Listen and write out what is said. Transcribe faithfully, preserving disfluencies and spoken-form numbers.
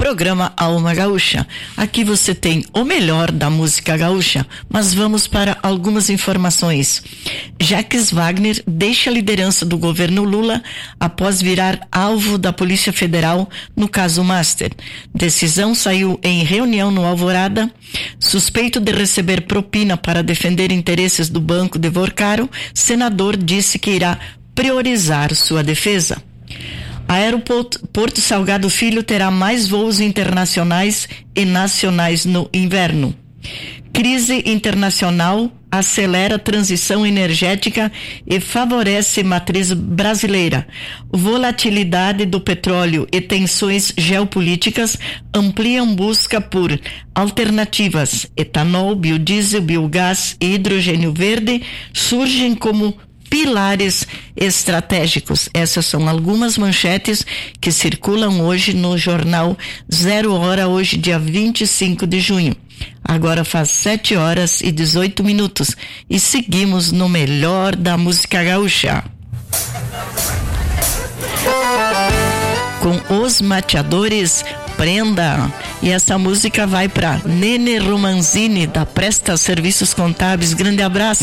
Programa Alma Gaúcha. Aqui você tem o melhor da música gaúcha, mas vamos para algumas informações. Jacques Wagner deixa a liderança do governo Lula após virar alvo da Polícia Federal no caso Master. Decisão saiu em reunião no Alvorada. Suspeito de receber propina para defender interesses do Banco de Vorcaro, senador disse que irá priorizar sua defesa. Aeroporto Porto Salgado Filho terá mais voos internacionais e nacionais no inverno. Crise internacional acelera a transição energética e favorece matriz brasileira. Volatilidade do petróleo e tensões geopolíticas ampliam busca por alternativas. Etanol, biodiesel, biogás e hidrogênio verde surgem como pilares estratégicos. Essas são algumas manchetes que circulam hoje no jornal Zero Hora, hoje dia vinte e cinco de junho. Agora faz sete horas e dezoito minutos e seguimos no melhor da música gaúcha. Com os mateadores, Prenda. E essa música vai para Nene Romanzini, da Presta Serviços Contábeis. Grande abraço.